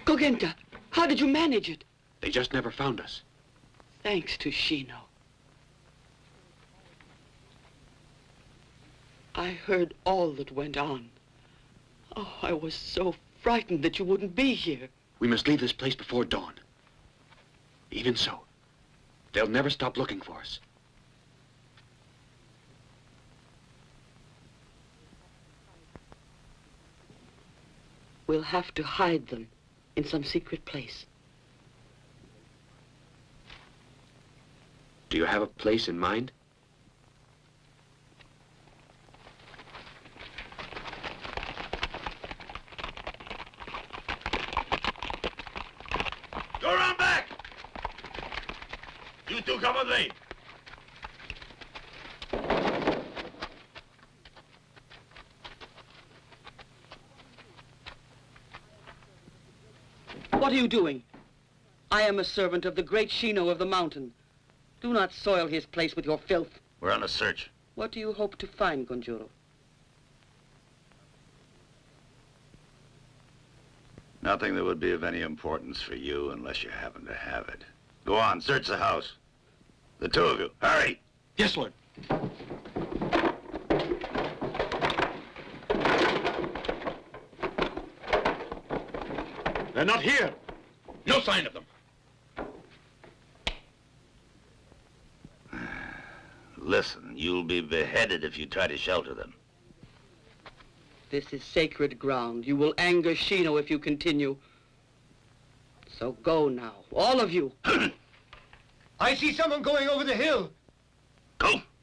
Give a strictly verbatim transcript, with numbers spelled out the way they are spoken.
Gogenta, how did you manage it? They just never found us. Thanks to Shino. I heard all that went on. Oh, I was so frightened that you wouldn't be here. We must leave this place before dawn. Even so, they'll never stop looking for us. We'll have to hide them in some secret place. Do you have a place in mind? Go around back! You two come with me. What are you doing? I am a servant of the great Shino of the mountain. Do not soil his place with your filth. We're on a search. What do you hope to find, Gonjuro? Nothing that would be of any importance for you unless you happen to have it. Go on, search the house. The two of you, hurry! Yes, Lord. They're not here. No sign of them. Listen, you'll be beheaded if you try to shelter them. This is sacred ground. You will anger Shino if you continue. So go now, all of you. I see someone going over the hill. Go!